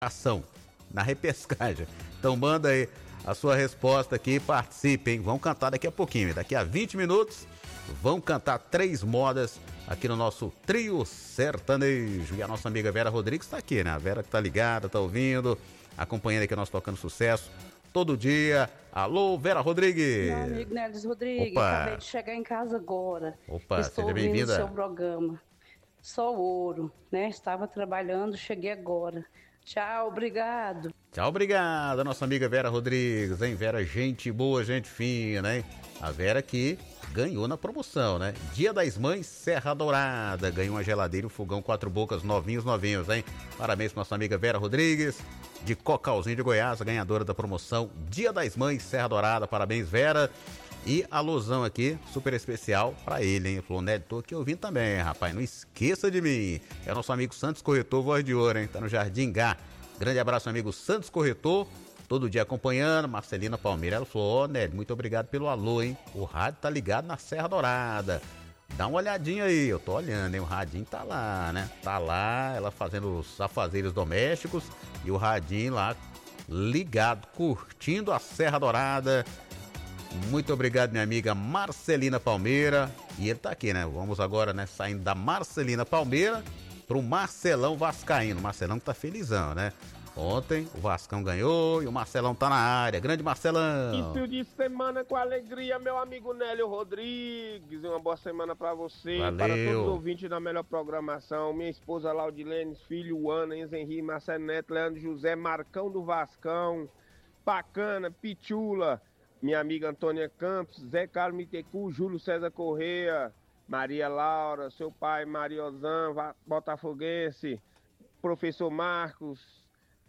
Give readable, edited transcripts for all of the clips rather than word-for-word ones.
ação na repescagem. Então manda aí a sua resposta aqui e participe, hein? Vamos cantar daqui a pouquinho, daqui a 20 minutos, vamos cantar 3 modas aqui no nosso trio sertanejo. E a nossa amiga Vera Rodrigues está aqui, né? A Vera que tá ligada, tá ouvindo, acompanhando aqui nós tocando sucesso todo dia. Alô, Vera Rodrigues! Meu amigo Nélis Rodrigues, Opa. acabei de chegar em casa agora. Opa, Estou seja ouvindo o bem-vinda. seu programa. Só ouro, né? Estava trabalhando, cheguei agora. Tchau, obrigado. Tchau, obrigado, nossa amiga Vera Rodrigues, hein? Vera, gente boa, gente fina, hein? A Vera que ganhou na promoção, né? Dia das Mães, Serra Dourada. Ganhou uma geladeira e um fogão 4 bocas novinhos, hein? Parabéns pra nossa amiga Vera Rodrigues, de Cocalzinho de Goiás, a ganhadora da promoção Dia das Mães, Serra Dourada. Parabéns, Vera. E alusão aqui, super especial pra ele, hein? Falou, Nélio, tô aqui ouvindo também, rapaz. Não esqueça de mim. É o nosso amigo Santos Corretor, voz de ouro, hein? Tá no Jardim Gá. Grande abraço, amigo Santos Corretor. Todo dia acompanhando. Marcelina Palmeira, ela falou, ó, Nélio, muito obrigado pelo alô, hein? O rádio tá ligado na Serra Dourada. Dá uma olhadinha aí, eu tô olhando, hein? O radinho tá lá, né? Tá lá, ela fazendo os afazeres domésticos e o radinho lá ligado, curtindo a Serra Dourada. Muito obrigado, minha amiga Marcelina Palmeira. E ele tá aqui, né? Vamos agora, né? Saindo da Marcelina Palmeira pro Marcelão Vascaíno. Marcelão que tá felizão, né? Ontem o Vascão ganhou e o Marcelão tá na área. Grande Marcelão! Início de semana com alegria, meu amigo Nélio Rodrigues. Uma boa semana pra você, Valeu. para todos os ouvintes da melhor programação. Minha esposa Laudilene, filho Ana, Enzo Henrique, Marcelo Neto, Leandro José, Marcão do Vascão, Pacana, Pichula, minha amiga Antônia Campos, Zé Carlos Mitecu, Júlio César Correia, Maria Laura, seu pai Mariozan, botafoguense, professor Marcos,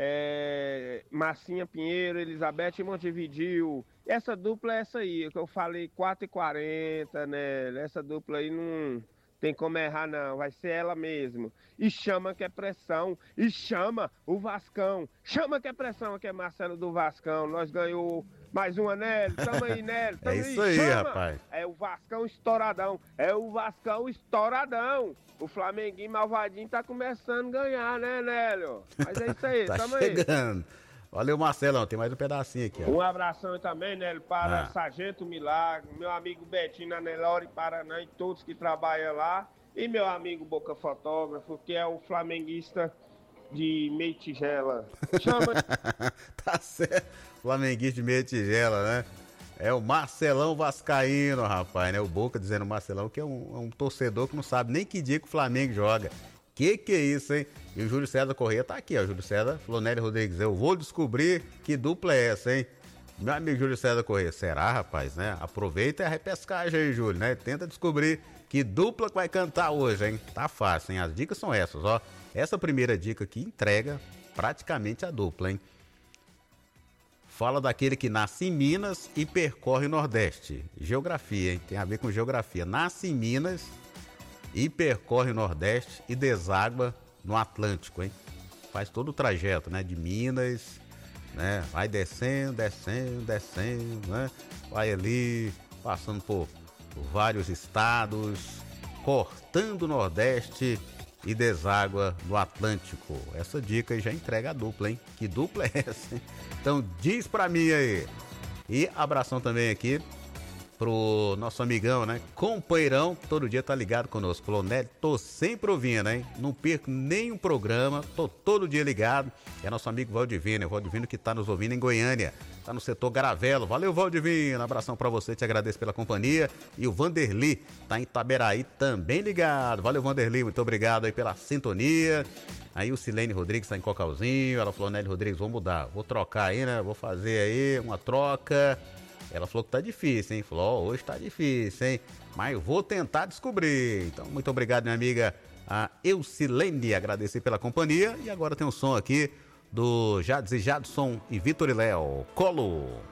Marcinha Pinheiro, Elizabeth Montevidil. Essa dupla é essa aí, que eu falei 4h40, né? Essa dupla aí não tem como errar não, vai ser ela mesmo. E chama que é pressão, e chama o Vascão, chama que é pressão, que é Marcelo do Vascão. Nós ganhou mais uma, Nélio, tamo aí, Nélio, tamo É isso aí, chama. rapaz. É o Vascão estouradão, é o Vascão estouradão. O Flamenguinho malvadinho tá começando a ganhar, né, Nélio? Mas é isso aí, Tá tamo aí. chegando. Valeu, Marcelão. Tem mais um pedacinho aqui, ó. Um abração também, Nélio, para Ah. Sargento Milagre, meu amigo Betinho na Nelore Paraná e todos que trabalham lá. E meu amigo Boca Fotógrafo, que é o flamenguista de meia tigela. Chama. Tá certo. Flamenguista de meia tigela, né? É o Marcelão Vascaíno, rapaz, né? O Boca dizendo Marcelão que é um torcedor que não sabe nem que dia que o Flamengo joga. Que é isso, hein? E o Júlio César Corrêa tá aqui, ó. O Júlio César falou, Nélio Rodrigues, eu vou descobrir que dupla é essa, hein? Meu amigo Júlio César Corrêa, será, rapaz, né? Aproveita a repescagem aí, Júlio, né? Tenta descobrir que dupla que vai cantar hoje, hein? Tá fácil, hein? As dicas são essas, ó. Essa primeira dica aqui entrega praticamente a dupla, hein? Fala daquele que nasce em Minas e percorre o Nordeste. Geografia, hein? Tem a ver com geografia. Nasce em Minas e percorre o Nordeste e deságua no Atlântico, hein? Faz todo o trajeto, né? De Minas, né? Vai descendo, né? Vai ali, passando por vários estados, cortando o Nordeste e deságua no Atlântico. Essa dica aí já entrega a dupla, hein? Que dupla é essa, hein? Então diz pra mim aí. E abração também aqui pro nosso amigão, né? Companheirão, que todo dia tá ligado conosco. Falou, Nélio, tô sempre ouvindo, hein? Não perco nenhum programa, tô todo dia ligado. É nosso amigo Valdivino, Valdivino que tá nos ouvindo em Goiânia. Tá no setor Garavelo. Valeu, Valdivino. Abração pra você, te agradeço pela companhia. E o Vanderli tá em Itaberaí também ligado. Valeu, Vanderli, muito obrigado aí pela sintonia. Aí o Silene Rodrigues tá em Cocalzinho. Ela falou, Nélio Rodrigues, vou mudar. Vou trocar aí, né? Vou fazer aí uma troca. Ela falou que tá difícil, hein? Falou, ó, hoje tá difícil, hein? Mas vou tentar descobrir. Então, muito obrigado, minha amiga a Eucilene. Agradecer pela companhia. E agora tem um som aqui do Jadson e Vitor e Léo. Colo.